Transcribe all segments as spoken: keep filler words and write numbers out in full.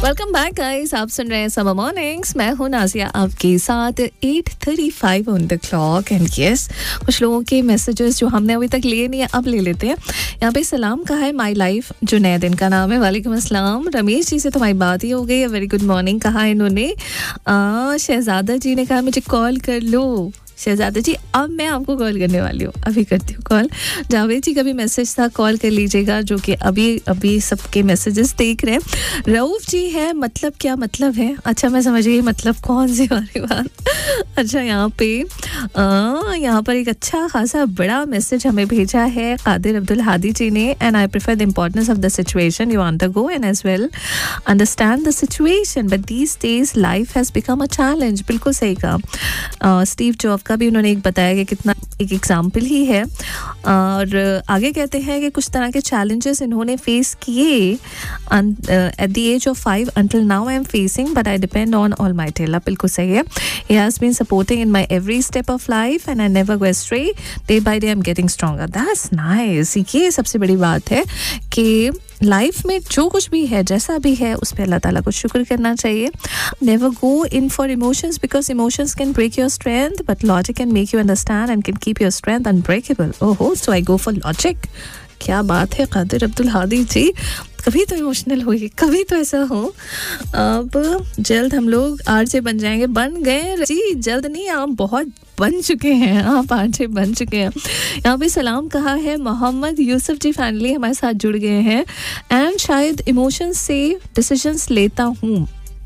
Welcome back guys, आप सुन रहे हैं समर मॉर्निंग्स। मैं हूं नाजिया आपके साथ। Eight thirty five on the clock and yes, कुछ लोगों के मैसेजेस जो हमने अभी तक लिए नहीं है अब ले लेते हैं। यहाँ पे सलाम कहा है माय लाइफ, जुनैद इनका नाम है। वालेकुम अस्सलाम। रमेश जी से तो हमारी बात ही हो गई है। वेरी गुड मॉर्निंग कहा है इन्होंने। शहजादा जी ने कहा मुझे कॉल कर लो। शहजादा जी अब मैं आपको कॉल करने वाली हूँ, अभी करती हूँ कॉल। जावेद जी का भी मैसेज था, कॉल कर लीजिएगा, जो कि अभी अभी सबके मैसेजेस देख रहे हैं। रऊफ जी है, मतलब क्या मतलब है? अच्छा मैं समझ गई, मतलब कौन सी वाली बात। अच्छा यहाँ पे आ, यहाँ पर एक अच्छा खासा बड़ा मैसेज हमें भेजा है कादिर अब्दुल हादी जी ने। And I prefer the importance of the situation you want to go and as well understand the situation but these days life has become a challenge. बिल्कुल सही कहा। स्टीव जॉब का भी उन्होंने एक बताया कि कितना एक एग्जाम्पल ही है। और आगे कहते हैं कि कुछ तरह के चैलेंजेस इन्होंने फेस किए at the age of five until now I am facing but I depend on almighty अल्लाह। बिल्कुल सही है। He has been supporting in my every step of life and I never go ashtray. Day by day I am getting stronger. That's nice. ये सबसे बड़ी बात है कि life में जो कुछ भी है, जैसा भी है, उस पर अल्लाह ताला को शुक्र करना चाहिए। Never go in for emotions because emotions can break your strength but logic can make you understand and can keep your strength unbreakable. ओहो, सो आई गो फॉर लॉजिक। क्या बात है कादिर अब्दुल हादी जी, कभी तो इमोशनल होइए, कभी तो ऐसा हो। अब जल्द हम लोग आरजे बन जाएंगे। बन गए जी, जल्द नहीं, आप बहुत बन चुके हैं, आप आरजे बन चुके हैं। यहाँ पे सलाम कहा है मोहम्मद यूसुफ जी, फाइनली हमारे साथ जुड़ गए हैं। एंड शायद इमोशंस से डिसीजंस लेता हूँ,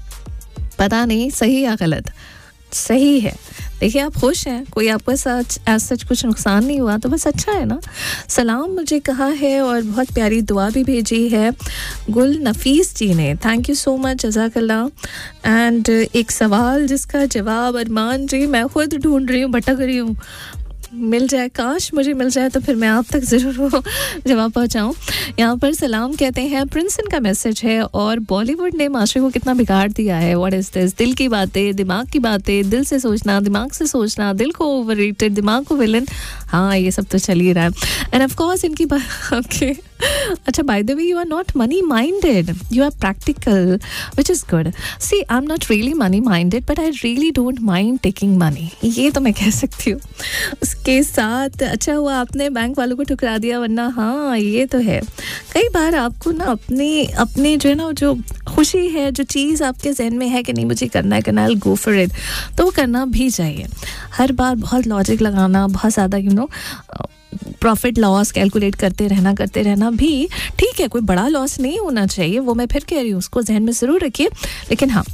पता नहीं सही या गलत। सही है। देखिए आप खुश हैं, कोई आपको सच एज सच कुछ नुकसान नहीं हुआ तो बस अच्छा है ना। सलाम मुझे कहा है और बहुत प्यारी दुआ भी भेजी है गुल नफीस जी ने। थैंक यू सो मच, जज़ाकल्लाह। एंड एक सवाल जिसका जवाब अरमान जी मैं खुद ढूंढ रही हूँ, भटक रही हूँ, मिल जाए, काश मुझे मिल जाए तो फिर मैं आप तक ज़रूर जवाब पहुँचाऊँ। यहाँ पर सलाम कहते हैं प्रिंसन का मैसेज है और बॉलीवुड ने माशरे को कितना बिगाड़ दिया है। What is this? दिल की बातें, दिमाग की बातें, दिल से सोचना, दिमाग से सोचना, दिल को ओवररेटेड, दिमाग को विलन। हाँ ये सब तो चल ही रहा है। एंड ऑफ कोर्स इनकी बात ओके अच्छा, by the way you are not money minded, you are practical, which is good. See, I'm not really money minded but I really don't mind taking money, ये तो मैं कह सकती हूँ। उसके साथ अच्छा हुआ आपने बैंक वालों को ठुकरा दिया, वरना हाँ ये तो है, कई बार आपको ना अपनी अपनी जो है ना जो खुशी है, जो चीज़ आपके जहन में है कि नहीं मुझे करना है करना है, गो फॉर इट, तो वो करना भी चाहिए। हर बार बहुत लॉजिक लगाना, बहुत ज़्यादा you know profit loss calculate करते रहना करते रहना भी ठीक है, कोई बड़ा लॉस नहीं होना चाहिए, वो मैं फिर कह रही हूँ, उसको जहन में ज़रूर रखिए। लेकिन हाँ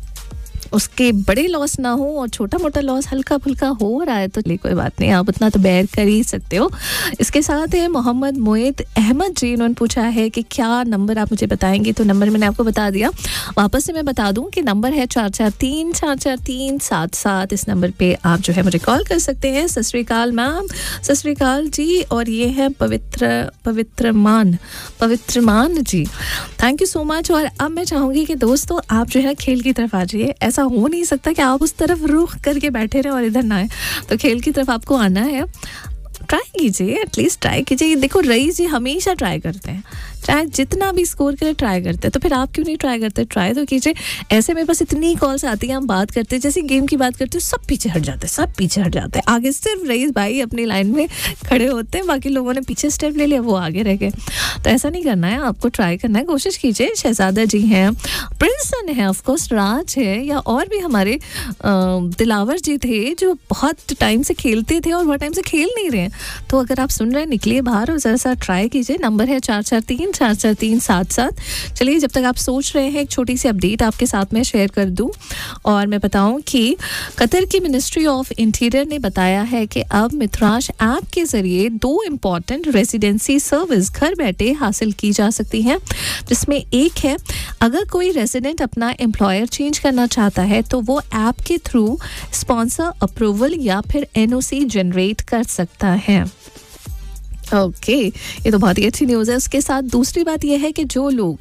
उसके बड़े लॉस ना हो और छोटा मोटा लॉस हल्का फुल्का हो रहा है तो ले कोई बात नहीं, आप उतना तो बेयर कर ही सकते हो। इसके साथ है मोहम्मद मोएद अहमद जी, उन्होंने पूछा है कि क्या नंबर आप मुझे बताएंगे, तो नंबर मैंने आपको बता दिया। वापस से मैं बता दूं कि नंबर है चार चार तीन चार चार तीन सात सात। इस नंबर पे आप जो है मुझे कॉल कर सकते हैं। सत श्री अकाल मैम। सत श्री अकाल जी। और ये है पवित्र पवित्रमान पवित्रमान जी, थैंक यू सो मच। और अब मैं चाहूँगी कि दोस्तों आप जो है खेल की तरफ आ जाइए। ऐसा हो नहीं सकता कि आप उस तरफ रुख करके बैठे रहे और इधर ना आए, तो खेल की तरफ आपको आना है। ट्राई कीजिए, एटलीस्ट ट्राई कीजिए। देखो रईस जी हमेशा ट्राई करते हैं, चाहे जितना भी स्कोर करे ट्राई करते हैं, तो फिर आप क्यों नहीं ट्राई करते? ट्राई तो कीजिए। ऐसे में बस इतनी कॉल्स आती हैं, हम बात करते हैं, जैसे गेम की बात करते हैं, सब पीछे हट जाते हैं, सब पीछे हट जाते हैं। आगे सिर्फ रईस भाई अपनी लाइन में खड़े होते हैं, बाकी लोगों ने पीछे स्टेप ले लिया, वो आगे रह गए। तो ऐसा नहीं करना है, आपको ट्राई करना है, कोशिश कीजिए। शहजादा जी हैं, प्रिंसन है, ऑफकोर्स राज है, या और भी हमारे दिलावर जी थे जो बहुत टाइम से खेलते थे और बहुत टाइम से खेल नहीं रहे हैं। तो अगर आप सुन रहे हैं, निकलिए बाहर और ज़रा सा ट्राई कीजिए। नंबर है चार चार तीन चार चार तीन सात सात। चलिए जब तक आप सोच रहे हैं, एक छोटी सी अपडेट आपके साथ में शेयर कर दूं और मैं बताऊं कि कतर की मिनिस्ट्री ऑफ इंटीरियर ने बताया है कि अब मित्राश ऐप के जरिए दो इम्पॉर्टेंट रेजिडेंसी सर्विस घर बैठे हासिल की जा सकती हैं, जिसमें एक है अगर कोई रेजिडेंट अपना एम्प्लॉयर चेंज करना चाहता है तो वो ऐप के थ्रू स्पॉन्सर अप्रूवल या फिर एनओसी जनरेट कर सकता है। ओके okay, ये तो बहुत ही अच्छी न्यूज़ है। उसके साथ दूसरी बात यह है कि जो लोग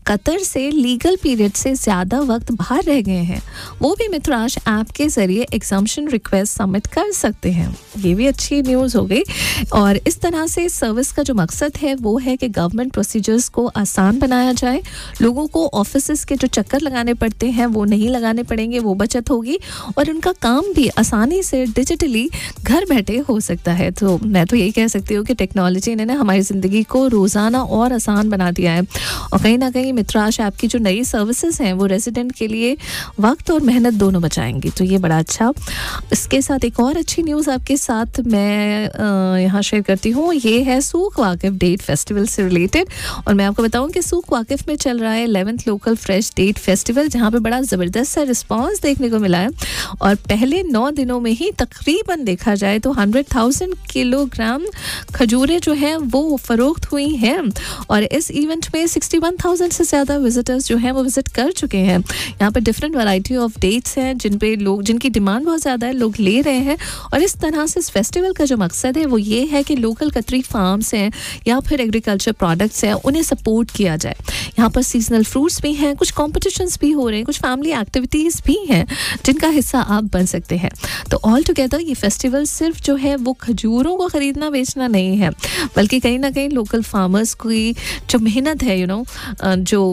कतर से लीगल पीरियड से ज़्यादा वक्त बाहर रह गए हैं, वो भी मित्राश ऐप के ज़रिए एग्जाम्शन रिक्वेस्ट सबमिट कर सकते हैं। ये भी अच्छी न्यूज़ हो गई। और इस तरह से सर्विस का जो मकसद है वो है कि गवर्नमेंट प्रोसीजर्स को आसान बनाया जाए, लोगों को ऑफिस के जो चक्कर लगाने पड़ते हैं वो नहीं लगाने पड़ेंगे, वो बचत होगी और उनका काम भी आसानी से डिजिटली घर बैठे हो सकता है। तो मैं तो यही कह सकती हूँ कि टेक्नोलॉजी ने ना हमारी ज़िंदगी को रोज़ाना और आसान बना दिया है और कहीं ना कहीं मित्राश ऐप की जो नई सर्विसेज हैं वो रेजिडेंट के लिए वक्त और मेहनत दोनों बचाएंगी। तो ये बड़ा अच्छा। इसके साथ एक और अच्छी न्यूज़ आपके साथ मैं यहाँ शेयर करती हूँ, ये है सूख वाकिफ डेट फेस्टिवल से रिलेटेड। और मैं आपको बताऊँ कि सूख वाकिफ में चल रहा है eleventh local fresh date festival, जहाँ पे बड़ा ज़बरदस्त सा रिस्पॉन्स देखने को मिला है और पहले नौ दिनों में ही तकरीबन देखा जाए तो हंड्रेड थाउजेंड किलोग्राम खजूरें जो हैं वो फ़रोख्त हुई हैं और इस इवेंट में सिक्सटी वन थाउजेंड से ज़्यादा विजिटर्स जो हैं वो विजिट कर चुके हैं। यहाँ पर डिफरेंट वैरायटी ऑफ डेट्स हैं जिन पे लोग जिनकी डिमांड बहुत ज़्यादा है, लोग ले रहे हैं और इस तरह से इस फेस्टिवल का जो मकसद है वो ये है कि लोकल कतरी फार्म्स हैं या फिर एग्रीकल्चर प्रोडक्ट्स हैं उन्हें सपोर्ट किया जाए। यहाँ पर सीजनल फ्रूट्स भी हैं, कुछ कॉम्पिटिशन्स भी हो रहे हैं, कुछ फैमिली एक्टिविटीज़ भी हैं जिनका हिस्सा आप बन सकते हैं। तो ऑल टुगेदर ये फेस्टिवल सिर्फ जो है वो खजूरों को ख़रीदना बेचना नहीं है, बल्कि कहीं ना कहीं लोकल फार्मर्स की जो मेहनत है, यू नो जो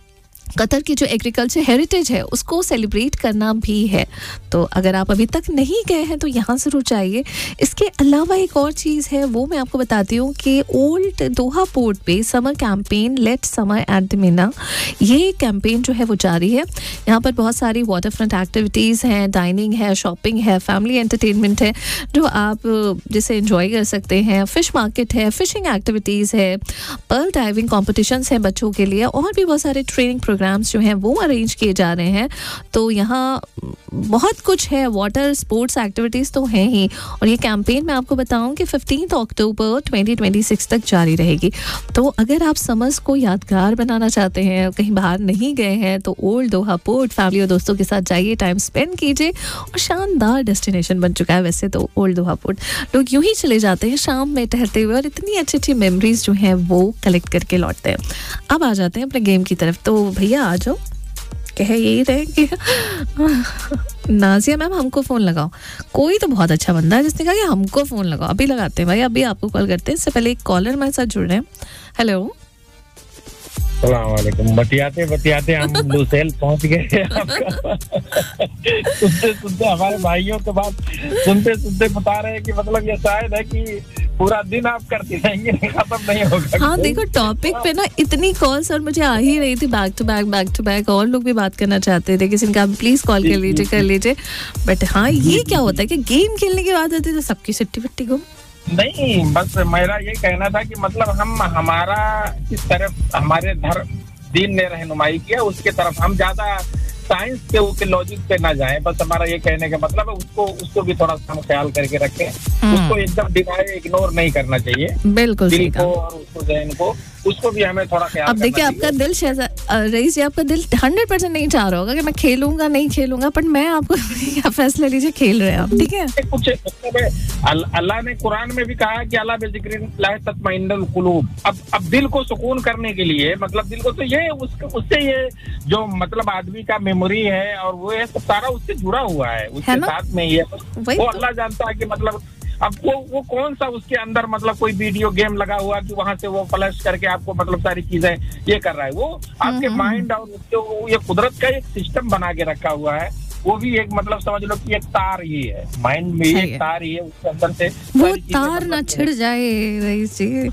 कतर की जो एग्रीकल्चर हेरिटेज है उसको सेलिब्रेट करना भी है। तो अगर आप अभी तक नहीं गए हैं तो यहाँ ज़रूर जाइए। इसके अलावा एक और चीज़ है वो मैं आपको बताती हूँ कि ओल्ड दोहा पोर्ट पे summer campaign late summer at the Meena, ये कैंपेन जो है वो जारी है। यहाँ पर बहुत सारी वाटर फ्रंट एक्टिविटीज़ हैं, डाइनिंग है, शॉपिंग है, फैमिली एंटरटेनमेंट है जो आप जिसे एंजॉय कर सकते हैं। फ़िश मार्केट है, फ़िशिंग एक्टिविटीज़ है, पर्ल डाइविंग कॉम्पिटिशन्स हैं बच्चों के लिए और भी बहुत सारे ट्रेनिंग प्रोग्राम्स जो हैं वो अरेंज किए जा रहे हैं। तो यहाँ बहुत कुछ है, वाटर स्पोर्ट्स एक्टिविटीज़ तो हैं ही और ये कैंपेन मैं आपको बताऊं कि fifteen October twenty twenty six तक जारी रहेगी। तो अगर आप समर्स को यादगार बनाना चाहते हैं, कहीं बाहर नहीं गए हैं तो ओल्ड दोहा पोर्ट फैमिली और दोस्तों के साथ जाइए, टाइम स्पेंड कीजिए और शानदार डेस्टिनेशन बन चुका है वैसे तो ओल्ड दोहा पोर्ट। लोग यूं ही चले जाते हैं शाम में टहलते हुए और इतनी अच्छी अच्छी मेमोरीज जो हैं वो कलेक्ट करके लौटते हैं। अब आ जाते हैं अपने गेम की तरफ। तो भैया आ जाओ, कह यही रहे कि नाजिया मैम हमको फ़ोन लगाओ। कोई तो बहुत अच्छा बंदा है जिसने कहा कि हमको फ़ोन लगाओ। अभी लगाते हैं भाई, अभी आपको कॉल करते हैं। इससे पहले एक कॉलर हमारे साथ जुड़ रहे हैं। हेलो, अस्सलाम वालेकुम। बतियाते बतियाते हम लुसेल पहुंच गए। सुनते सुनते हमारे भाइयों के बात सुनते सुनते बता रहे हैं कि मतलब ये शायद है कि पूरा दिन आप करते रहेंगे, खत्म नहीं होगा। हाँ देखो, टॉपिक पे ना इतनी कॉल्स और मुझे आ ही रही थी back to back back to back और लोग भी बात करना चाहते थे। किसी ने कहा प्लीज कॉल कर लीजिए कर लीजिए बट हाँ ये क्या होता है कि गेम खेलने की बात आती है तो सबकी सिट्टी पिट्टी गुम। नहीं, बस मेरा ये कहना था कि मतलब हम हमारा किस तरफ हमारे धर्म दीन ने रहनुमाई किया उसके तरफ हम ज्यादा साइंस के ऊपर लॉजिक पे ना जाएं। बस हमारा ये कहने का मतलब है उसको उसको भी थोड़ा सा ख्याल करके रखें, उसको एकदम डिनाई इग्नोर नहीं करना चाहिए। बिल्कुल दिल को और उसको जहन को उसको भी हमें थोड़ा ख्याल। अब देखिए आपका दिल रईस जी आपका दिल हंड्रेड परसेंट नहीं चाह रहा होगा कि मैं खेलूंगा नहीं खेलूंगा, पर मैं आपको फैसला लीजिए खेल रहे हैं आप, ठीक है। कुछ अल्लाह ने कुरान में भी कहा कि अल्लाह बिज़िक्रिल्लाह तत्मइन्नुल कुलूब। अब अब दिल को सुकून करने के लिए मतलब दिल को तो ये उससे ये जो मतलब आदमी का मेमोरी है और वो है सब सारा उससे जुड़ा हुआ है, उसके साथ में ये वो अल्लाह जानता है कि मतलब अब वो वो कौन सा उसके अंदर मतलब कोई वीडियो गेम लगा हुआ कि वहां से वो फ्लैश करके आपको मतलब सारी चीजें ये कर रहा है। वो आपके माइंड और उसके ये कुदरत का एक सिस्टम बना के रखा हुआ है। वो भी एक मतलब समझ लो कि एक तार ही है, माइंड में एक तार ही है, उसके अंदर से वो तार ना छिड़ जाए रईस जी।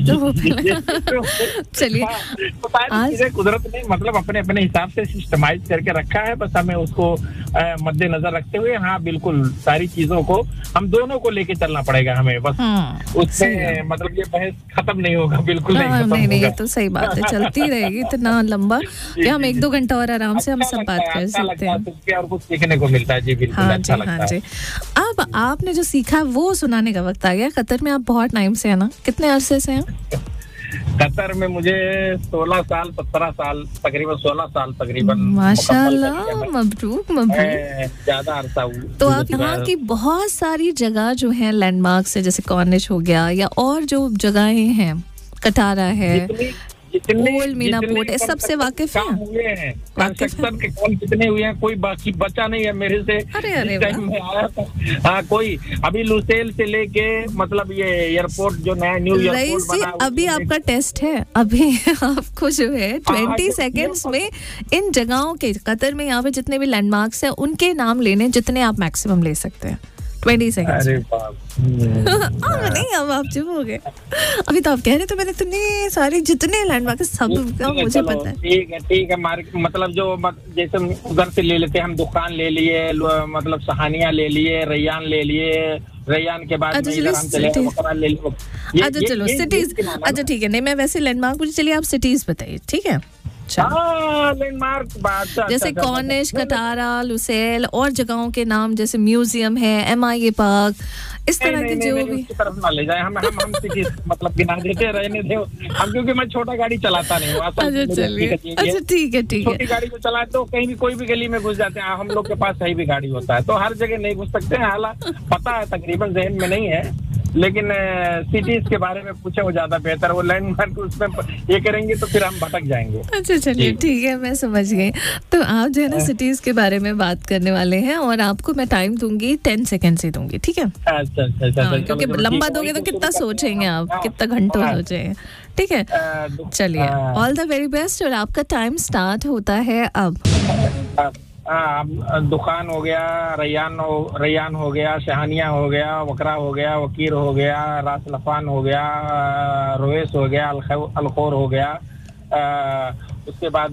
चलिए चीजें कुदरत ने मतलब अपने अपने हिसाब से सिस्टमाइज करके रखा है, बस हमें उसको मद्देनजर रखते हुए हाँ बिल्कुल सारी चीजों को हम दोनों को लेके चलना पड़ेगा हमें। बस उससे मतलब ये बहस खत्म नहीं होगा, बिल्कुल नहीं खत्म नहीं, नहीं ये तो सही बात है, चलती रहेगी इतना लंबा कि हम एक दो घंटा और आराम से हम सब बात कर सकते हैं और कुछ सीखने को मिलता है। जी बिल्कुल, हाँ अच्छा जी, लगता हाँ जी। अब आपने जो सीखा वो सुनाने का वक्त आ गया। कतर में आप बहुत टाइम से है ना, कितने अरसे से हैं? कतर में मुझे सोलह साल सत्रह साल तकरीबन सोलह साल तकरीबन माशाल्लाह, मबरूक मबरूक, ज्यादा अरसा हुआ। तो आप यहाँ की बहुत सारी जगह जो है लैंडमार्क्स है, जैसे कॉर्निश हो गया या और जो जगहें हैं, कटारा है, जितने ओल्ड मीना पोर्ट, इस सब से वाकिफ हैं? हुए हैं कंस्ट्रक्शन के काम कितने हुए हैं, कोई बाकी बचा नहीं है मेरे से। अरे अरे टाइम में आया था, हाँ कोई अभी लुसेल से लेके मतलब ये एयरपोर्ट जो नया न्यू एयरपोर्ट बना, अभी आपका टेस्ट है, अभी आपको जो है ट्वेंटी सेकेंड्स में इन जगहों के, कतर में यहाँ पे जितने भी लैंडमार्क्स हैं उनके नाम लेने जितने आप मैक्सिमम ले सकते हैं ट्वेंटी सेकेंड्स। अरे बाप नहीं, अब आप चुप हो गए। अभी तो आप कह रहे थे मैंने इतने सारे जितने लैंडमार्क सब का मुझे पता है। ठीक है ठीक है, मतलब जो जैसे उधर से ले लेते हैं हम, दुकान ले लिए, मतलब सहानिया ले लिए, रैयान ले लिए, रैयान के बाद में इधर हम चले वकरा ले लिए। अच्छा चलो सिटीज, अच्छा ठीक है, नहीं मैं वैसे लैंडमार्क मुझे, चलिए आप सिटीज बताइए, ठीक है? लैंडमार्क बात जैसे कॉर्निश, कटारा, लुसेल और जगहों के नाम जैसे म्यूजियम है, एम आई ए पार्क, इस तरह के जो भी तरफ ना ले जाए हम हम हम सिटी मतलब गिना देते रहने दे हम, क्योंकि मैं छोटा गाड़ी चलाता नहीं हूँ। अच्छा चलिए, अच्छा ठीक है ठीक है, छोटी गाड़ी को चलाते तो कहीं भी कोई भी गली में घुस जाते हैं हम लोग के पास, सही भी गाड़ी होता है तो हर जगह नहीं घुस सकते हैं। हालांकि पता है तकरीबन जहन में नहीं है, लेकिन सिटीज के बारे में पूछे वो ज्यादा बेहतर, वो लैंडमार्क उसमें ये करेंगे तो फिर हम भटक जाएंगे। अच्छा चलिए ठीक है, मैं समझ गई। तो आप जो है ना सिटीज के बारे में बात करने वाले हैं और आपको मैं टाइम दूंगी, टेन सेकेंड से दूंगी, ठीक है? अच्छा अच्छा, क्योंकि लंबा दोगे तो कितना सोचेंगे आप, कितना घंटों सोचेंगे, ठीक है? चलिए, ऑल द वेरी बेस्ट और आपका टाइम स्टार्ट होता है अब। हाँ, दुकान हो गया, रैयान हो रैयान हो गया, शहानिया हो गया, वकरा हो गया, वकीर हो गया, रास लफान हो गया, रोएस हो गया, अलखोर हो गया, आ, उसके बाद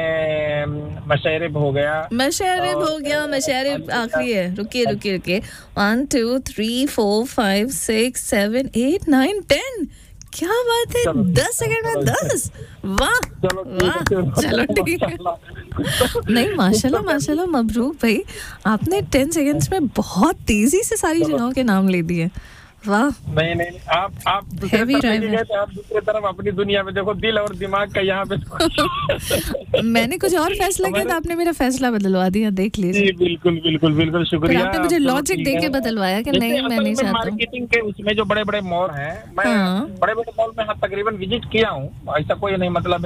में मशरब हो गया, मशरब हो गया, मशरब आखिरी है। रुकिए रुकिए रुकिए, one two three four five six seven eight nine ten, क्या बात है, दस सेकंड में दस, वाह वाह, चलो ठीक है। नहीं माशाल्लाह माशाल्लाह, मबरूक भाई, आपने टेन सेकंड्स में बहुत तेजी से सारी जगहों के नाम ले दिए, वाह। नहीं नहीं, आप आप दूसरे तरफ आप दूसरे तरफ अपनी दुनिया में देखो, दिल और दिमाग का यहाँ पे मैंने कुछ और फैसला किया था, आपने मेरा फैसला बदलवा दिया, देख लीजिए। बिल्कुल बिल्कुल बिल्कुल शुक्रिया, आपने मुझे लॉजिक दे के बदलवाया कि नहीं मैं नहीं चाहता। मार्केटिंग के उसमें जो बड़े बड़े मॉल हैं, मैं बड़े बड़े मॉल में तकरीबन विजिट किया हूँ, ऐसा कोई नहीं, मतलब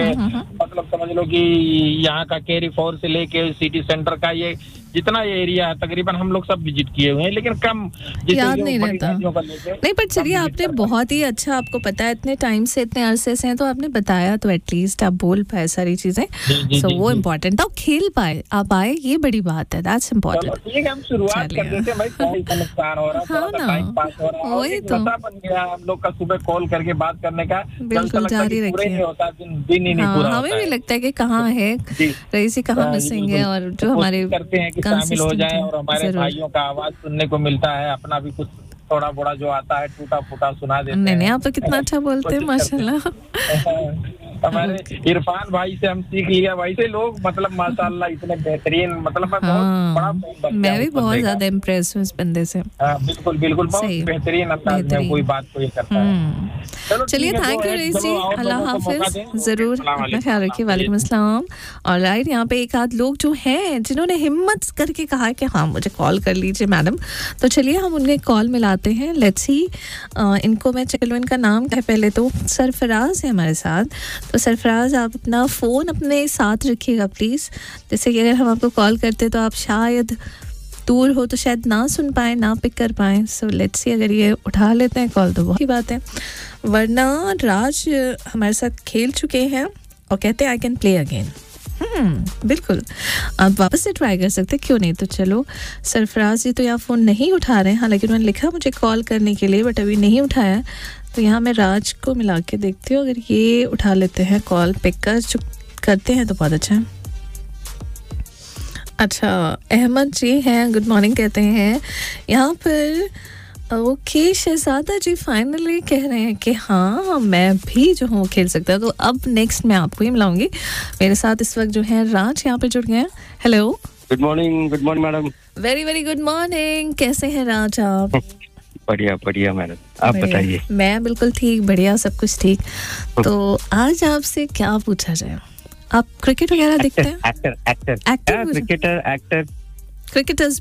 मतलब समझ लो कि यहाँ का कैरी फोर से लेके सिटी सेंटर का ये जितना ये एरिया है तकरीबन हम लोग सब विजिट किए हुए हैं, लेकिन कम याद नहीं रहता। नहीं पर चलिए, आपने बहुत ही अच्छा, आपको पता है इतने टाइम से, इतने अरसे से हैं, तो आपने बताया तो एटलीस्ट आप बोल पाए सारी चीजें, सो वो इम्पोर्टेंट, आप खेल पाए, आप आए, ये बड़ी बात है, दैट्स इम्पोर्टेंट। ठीक है, हम शुरुआत कर देते हैं भाई, कोई नुकसान हो रहा है, टाइम पास हो रहा है, वही तो बन गया हम लोग का सुबह कॉल करके बात करने का, बिल्कुल जारी रखिए। दिन ही नहीं पूरा, हमें भी लगता है कि कहाँ है रईसी, कहाँ मिसिंग है, और जो हमारे करते हैं कि शामिल हो जाए और हमारे भाइयों का आवाज सुनने को मिलता है, अपना भी कुछ थोड़ा बड़ा जो आता है टूटा फूटा सुना देते हैं। नहीं नहीं, आप तो कितना अच्छा बोलते हैं माशाल्लाह। हमारे इरफान भाई से हम सीख लिया, वैसे लोग मतलब माशाल्लाह इतने बेहतरीन, मतलब मैं बहुत बड़ा, मैं भी बहुत ज्यादा इम्प्रेस हूँ इस बंदे से। बिल्कुल बिल्कुल, बहुत बेहतरीन अंदाज में कोई बात को ये करता है। चलिए, थैंक यू रईसी, अल्लाह हाफिज, जरूर अपना ख्याल रखिए। वालेकुम अस्सलाम। और राइट, यहाँ पे एक आध लोग जो हैं जिन्होंने हिम्मत करके कहा कि हाँ मुझे कॉल कर लीजिए मैडम, तो चलिए हम उन्हें कॉल मिलाते हैं। लेट्स सी, इनको मैं, चलो इनका नाम क्या है, पहले तो सरफराज है हमारे साथ, तो सरफराज आप अपना फ़ोन अपने साथ रखिएगा प्लीज़, जैसे कि अगर हम आपको कॉल करते तो आप शायद दूर हो तो शायद ना सुन पाए, ना पिक कर पाए। सो लेट्स सी, अगर ये उठा लेते हैं कॉल तो बहुत ही बात है, वरना राज हमारे साथ खेल चुके हैं और कहते हैं आई कैन प्ले अगेन। हम्म बिल्कुल, आप वापस से ट्राई कर सकते, क्यों नहीं। तो चलो, सरफराज जी तो यहाँ फ़ोन नहीं उठा रहे हैं, हालांकि उन्होंने लिखा मुझे कॉल करने के लिए, बट अभी नहीं उठाया, तो यहाँ मैं राज को मिला के देखती हूँ, अगर ये उठा लेते हैं कॉल, पिक कर करते हैं तो बहुत अच्छा है। अच्छा, अहमद जी हैं, गुड मॉर्निंग कहते हैं यहाँ पर। ओके, शहजादा जी फाइनली कह रहे हैं कि हाँ मैं भी जो हूँ खेल सकता है, तो अब नेक्स्ट मैं आपको ही मिलाऊंगी। मेरे साथ इस वक्त जो है राज यहाँ पे जुड़ गए हैं। Hello, good morning. Good morning madam. Very very good morning, कैसे हैं राज आप? बढ़िया बढ़िया मैडम, आप बताइए। मैं बिल्कुल ठीक, बढ़िया, सब कुछ ठीक। तो आज आपसे क्या पूछा जाए? आप क्रिकेट वगैरह देखते हैं? Actor actor actor cricketer actor cricketers